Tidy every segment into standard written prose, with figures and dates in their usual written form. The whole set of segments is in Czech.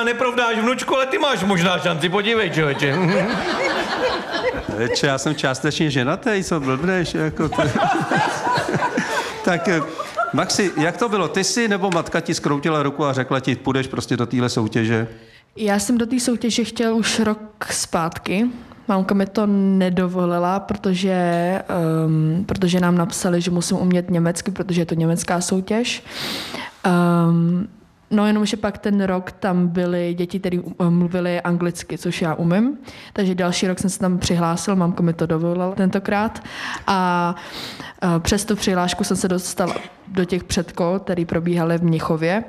možná neprovdáš vnučku, ale ty máš možná šanci, podívej, člověče. Já jsem částečně ženatý, co blbneš, jako to... Tak, Maxi, jak to bylo? Ty jsi nebo matka ti skroutila ruku a řekla ti, půjdeš prostě do téhle soutěže? Já jsem do té soutěže chtěl už rok zpátky. Mamka mi to nedovolila, protože nám napsali, že musím umět německy, protože je to německá soutěž. No jenom, že pak ten rok tam byly děti, které mluvily anglicky, což já umím. Takže další rok jsem se tam přihlásil, mamka mi to dovolila tentokrát. A přes tu přihlášku jsem se dostala do těch předkol, které probíhaly v Mnichově.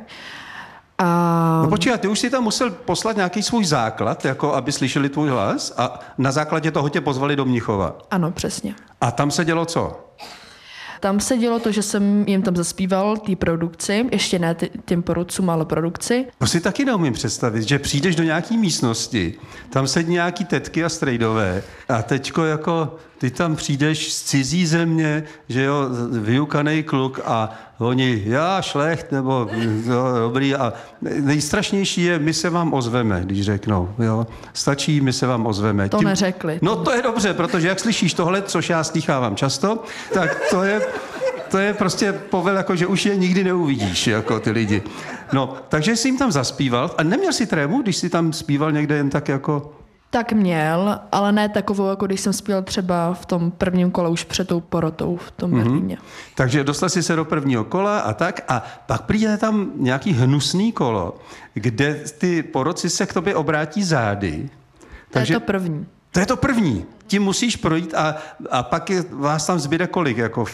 No počkej, ty už si tam musel poslat nějaký svůj základ, jako aby slyšeli tvůj hlas a na základě toho tě pozvali do Mnichova. Ano, přesně. A tam se dělo co? Tam se dělo to, že jsem jim tam zaspíval té produkci, ještě ne těm porodcům, ale produkci. To si taky neumím představit, že přijdeš do nějaký místnosti, tam sedí nějaký tetky a strejdové a teďko jako ty tam přijdeš z cizí země, že jo, vyukanej kluk a oni, já šlecht, nebo jo, dobrý a nejstrašnější je, my se vám ozveme, když řeknou, jo, stačí, my se vám ozveme. To neřekli. No to je dobře, protože jak slyšíš tohle, což já slýchávám často, tak to je prostě povel, jako že už je nikdy neuvidíš, jako ty lidi. No, takže jsi jim tam zaspíval a neměl jsi trému, když jsi tam zpíval někde jen tak jako... Tak měl, ale ne takovou, jako když jsem zpíval třeba v tom prvním kole už před tou porotou v tom Berlíně. Takže dostal jsi se do prvního kola a tak a pak přijde tam nějaký hnusný kolo, kde ty porodci se k tobě obrátí zády. Takže... To je to první. To je to první. Tím musíš projít a pak vás tam zbyde kolik? Jako...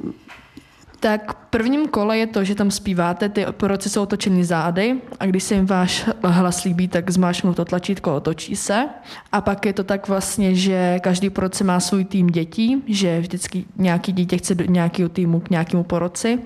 Tak v prvním kole je to, že tam zpíváte, ty porodci jsou otočený zády a když se jim váš hlas líbí, tak zmáčknou to tlačítko, otočí se. A pak je to tak vlastně, že každý porodce má svůj tým dětí, že vždycky nějaký dítě chce do nějakého týmu k nějakému porodci.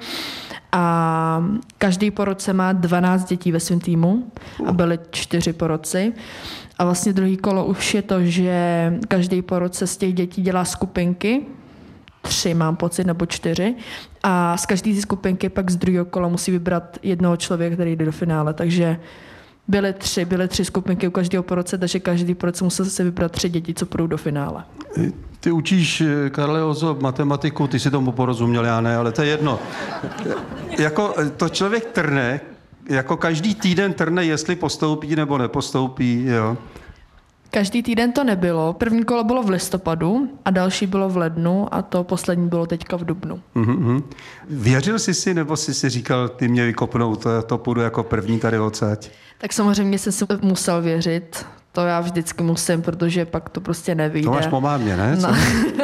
A každý porodce má 12 dětí ve svém týmu a byly 4 porodci. A vlastně druhý kolo už je to, že každý porodce z těch dětí dělá skupinky, 3 mám pocit, nebo 4. A z každé skupinky pak z druhého kola musí vybrat jednoho člověka, který jde do finále. Takže byly 3 skupinky u každého porodce, takže každý porodce musel se vybrat 3 děti, co půjdou do finále. Ty učíš, Karle Ozo, matematiku, ty si tomu porozuměl, já ne, ale to je jedno. Jako to člověk trne, jako každý týden trne, jestli postoupí nebo nepostoupí, jo. Každý týden to nebylo. První kolo bylo v listopadu a další bylo v lednu a to poslední bylo teďka v dubnu. Mm-hmm. Věřil jsi si, nebo jsi si říkal, ty mě vykopnou, to půjdu jako první tady odsaď? Tak samozřejmě jsem si musel věřit. To já vždycky musím, protože pak to prostě nevyjde. To máš po mámě, ne? No.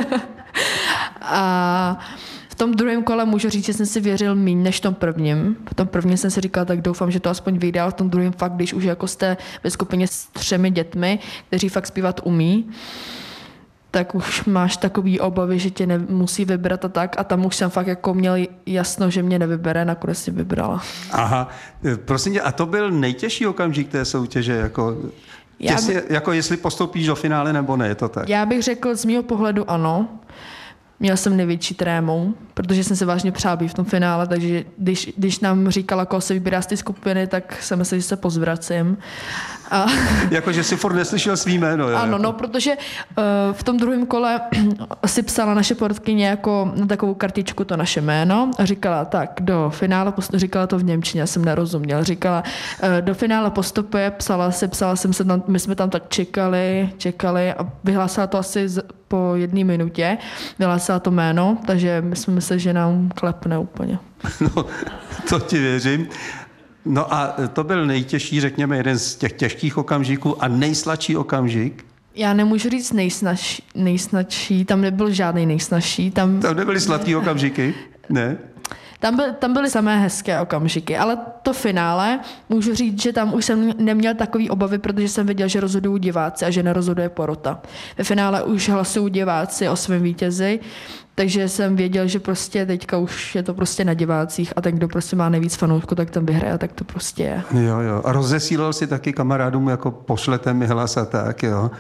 A v tom druhém kole můžu říct, že jsem si věřil míň než v tom prvním. V tom prvním jsem si říkal, tak doufám, že to aspoň vyjde, ale v tom druhém fakt, když už jako jste ve skupině s 3 dětmi, kteří fakt zpívat umí, tak už máš takový obavy, že tě musí vybrat a tak. A tam už jsem fakt jako měl jasno, že mě nevybere, nakonec si vybrala. Aha, prosím tě, a to byl nejtěžší okamžik té soutěže, jako jestli postoupíš do finále nebo ne, je to tak? Já bych řekl z mého pohledu ano. Měl jsem největší trému, protože jsem se vážně přál být v tom finále, takže když nám říkala, koho se vybírá z té skupiny, tak jsem myslel, že se pozvracím. A... Jakože si furt neslyšel svý jméno. Ano, jako. no, protože v tom druhém kole si psala naše porodkyně jako na takovou kartičku to naše jméno a říkala tak, do finále, říkala to v němčině, já jsem nerozuměl, říkala, do finále postupuje, psala jsem se tam, my jsme tam tak čekali a vyhlásila to asi po 1 minutě, vyhlásila to jméno, takže my jsme mysleli, že nám klepne úplně. No, to ti věřím. No a to byl nejtěžší, řekněme, jeden z těch těžkých okamžiků a nejsladší okamžik? Já nemůžu říct nejsnadší, tam nebyl žádný nejsnadší. Tam nebyly sladký okamžiky? Ne? Tam byly samé hezké okamžiky, ale to finále, můžu říct, že tam už jsem neměl takový obavy, protože jsem věděl, že rozhodují diváci a že nerozhoduje porota. Ve finále už hlasují diváci o svém vítězi, takže jsem věděl, že prostě teďka už je to prostě na divácích a ten, kdo prostě má nejvíc fanoušků, tak tam vyhraje a tak to prostě je. Jo. A rozesílal si taky kamarádům, jako pošlete mi hlas a tak, jo?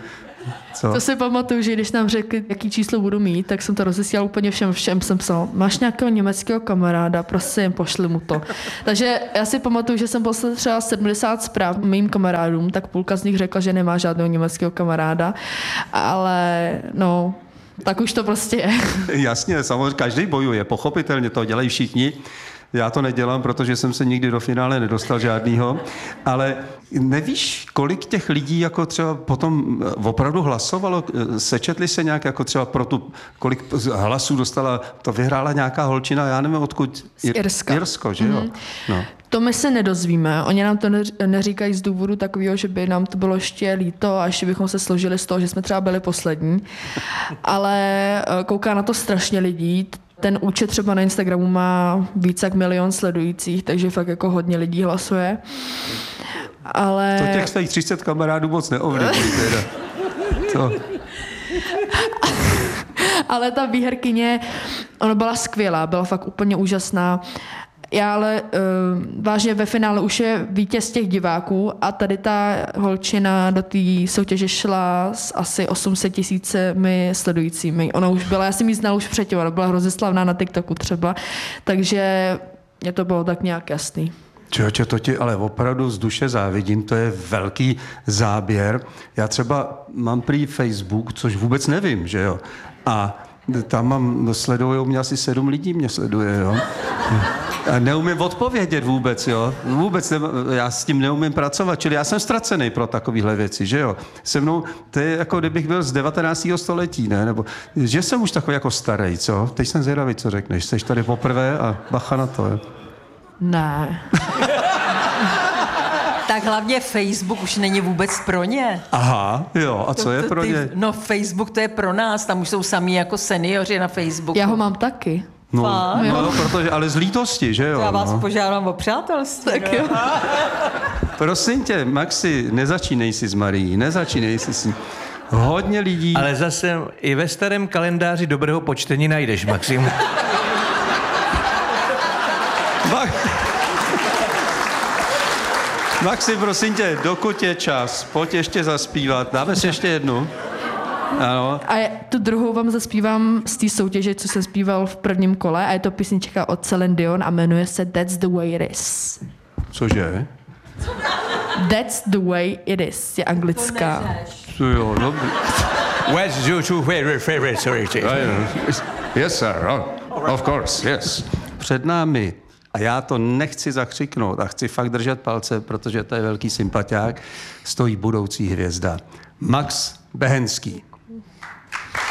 Co? To si pamatuju, že když nám řekli, jaký číslo budu mít, tak jsem to rozesílal úplně všem jsem psal, máš nějakého německého kamaráda, prosím, pošli mu to. Takže já si pamatuju, že jsem poslal třeba 70 zpráv mým kamarádům, tak půlka z nich řekla, že nemá žádného německého kamaráda, ale no, tak už to prostě je. Jasně, samozřejmě, každý bojuje, pochopitelně to dělají všichni. Já to nedělám, protože jsem se nikdy do finále nedostal žádnýho, ale nevíš, kolik těch lidí jako třeba potom opravdu hlasovalo, sečetli se nějak jako třeba pro tu, kolik hlasů dostala, to vyhrála nějaká holčina, já nevím odkud. Z Irska. Irsko, že jo? No. To my se nedozvíme. Oni nám to neříkají z důvodu takového, že by nám to bylo ještě líto a ještě bychom se složili z toho, že jsme třeba byli poslední. Ale kouká na to strašně lidí. Ten účet třeba na Instagramu má více jak 1 milion sledujících, takže fakt jako hodně lidí hlasuje. Ale... To těch svých 30 kamarádů moc neovlivní teda. To... Ale ta výherkyně, ona byla skvělá, byla fakt úplně úžasná. Já ale vážně ve finále už je vítěz těch diváků a tady ta holčina do té soutěže šla s asi 800 000 sledujícími. Ona už byla, já jsem ji znala už předtím, ona byla hrozně slavná na TikToku třeba, takže mě to bylo tak nějak jasný. Čoče, to ti ale opravdu z duše závidím, to je velký záběr. Já třeba mám prý Facebook, což vůbec nevím, že jo. A tam sledujou mě asi 7 lidí, mě sleduje, jo. A neumím odpovědět vůbec, jo. Vůbec já s tím neumím pracovat, čili já jsem ztracený pro takovéhle věci, že jo. Se mnou, to je jako kdybych byl z 19. století, ne? Nebo, že jsem už takový jako starý, co? Teď jsem zvědavý, co řekneš. Jsi tady poprvé a bacha na to, jo. Ne. Tak hlavně Facebook už není vůbec pro ně. Aha, jo, a co je pro ně? No Facebook to je pro nás, tam už jsou sami jako seniori na Facebooku. Já ho mám taky. No, protože, ale z lítosti, že jo? Já vás no. požádám o přátelství. Tak jo. Prosím tě, Maxi, nezačínej si s Marií, nezačínej si s ní. Hodně lidí... Ale zase i ve starém kalendáři dobrého počtení najdeš, Maxim. Maxi, prosím tě, dokud je čas, pojď ještě zaspívat. Dáme si ještě jednu. Ano. A tu druhou vám zaspívám z té soutěže, co jsem zpíval v prvním kole a je to písnička od Celine Dion a jmenuje se That's the way it is. Cože? That's the way it is je anglická. Jo, dobrý. Where's your two favorite sorry. Yes, sir. Of course, yes. Před námi, a já to nechci zakřiknout a chci fakt držet palce, protože to je velký sympatiák, stojí budoucí hvězda. Max Behenský.